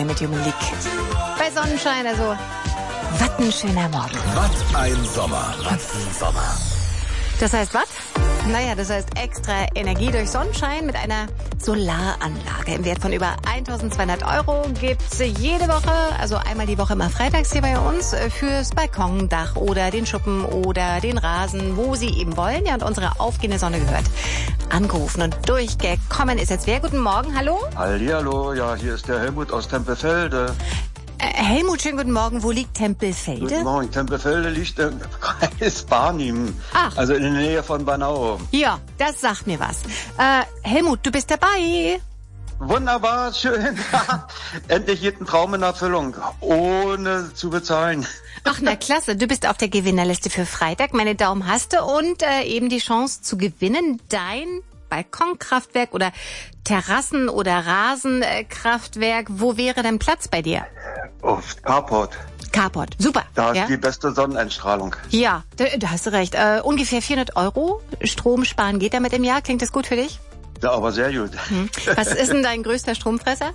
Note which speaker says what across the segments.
Speaker 1: Mit Human League. Bei Sonnenschein, also, was ein schöner Morgen.
Speaker 2: Was ein Sommer, was ein Sommer.
Speaker 1: Das heißt was? Naja, das heißt extra Energie durch Sonnenschein mit einer Solaranlage im Wert von über 1.200 € gibt's jede Woche, also einmal die Woche immer freitags hier bei uns, fürs Balkondach oder den Schuppen oder den Rasen, wo Sie eben wollen. Ja, und unsere aufgehende Sonne gehört. Angerufen und durchgekommen ist jetzt wer? Guten Morgen, hallo?
Speaker 3: Hallihallo, ja, hier ist der Helmut aus Tempelfelde.
Speaker 1: Helmut, schönen guten Morgen. Wo liegt Tempelfelde?
Speaker 3: Guten Morgen, Tempelfelde liegt im Kreis Barnim,
Speaker 1: Ach.
Speaker 3: also in der Nähe von Bernau.
Speaker 1: Ja, das sagt mir was. Helmut, du bist dabei.
Speaker 3: Wunderbar, schön. Endlich geht ein Traum in Erfüllung, ohne zu bezahlen.
Speaker 1: Ach, na klasse, du bist auf der Gewinnerliste für Freitag. Meine Daumen hast du und eben die Chance zu gewinnen. Dein Balkonkraftwerk oder Terrassen- oder Rasenkraftwerk. Wo wäre denn Platz bei dir?
Speaker 3: Auf Carport.
Speaker 1: Carport, super.
Speaker 3: Da ist
Speaker 1: ja?
Speaker 3: die beste Sonneneinstrahlung.
Speaker 1: Ja, da hast du recht. Ungefähr 400 € Strom sparen geht damit im Jahr. Klingt das gut für dich?
Speaker 3: Ja, aber sehr gut.
Speaker 1: Was ist denn dein größter Stromfresser?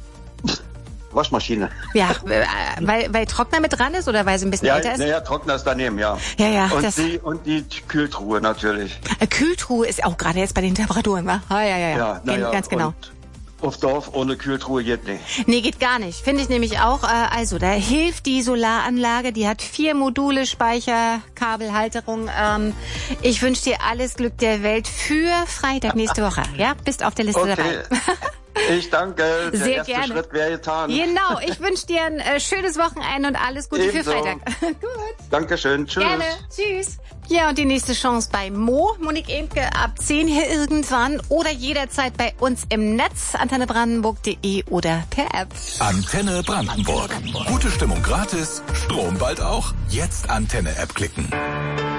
Speaker 3: Waschmaschine.
Speaker 1: Ja, weil Trockner mit dran ist oder weil sie ein bisschen älter ist?
Speaker 3: Ja, Trockner ist daneben, ja.
Speaker 1: Ja,
Speaker 3: und die Kühltruhe natürlich.
Speaker 1: Kühltruhe ist auch gerade jetzt bei den Temperaturen, wa? Ja. Ganz genau.
Speaker 3: Und auf Dorf ohne Kühltruhe geht nicht.
Speaker 1: Nee, geht gar nicht. Finde ich nämlich auch. Also, da hilft die Solaranlage. Die hat 4 Module, Speicher, Kabelhalterung. Ich wünsche dir alles Glück der Welt für Freitag nächste Woche. Ja, bist auf der Liste dabei.
Speaker 3: Ich danke. Der
Speaker 1: Sehr
Speaker 3: erste
Speaker 1: gerne.
Speaker 3: Schritt wäre getan.
Speaker 1: Genau. Ich wünsche dir ein schönes Wochenende und alles Gute
Speaker 3: Ebenso.
Speaker 1: für Freitag. Gut.
Speaker 3: Dankeschön. Tschüss.
Speaker 1: Gerne. Tschüss. Ja, und die nächste Chance bei Monique Emke ab 10 hier irgendwann oder jederzeit bei uns im Netz, antennebrandenburg.de oder per App.
Speaker 2: Antenne Brandenburg. Gute Stimmung gratis, Strom bald auch. Jetzt Antenne-App klicken.